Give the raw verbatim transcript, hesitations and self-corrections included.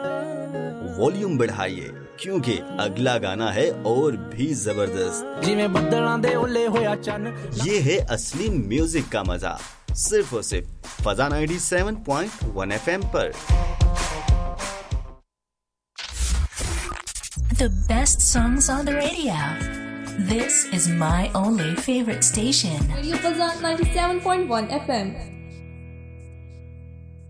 Volume बढ़ाइए क्योंकि अगला गाना है और भी जबरदस्त। जी में बदलां दे ओले होया चन। ये है असली म्यूजिक का मजा, सिर्फ और सिर्फ फजा ninety-seven point one F M पर। The best songs on the radio. This is my only favorite station. Radio Fazan ninety-seven point one F M.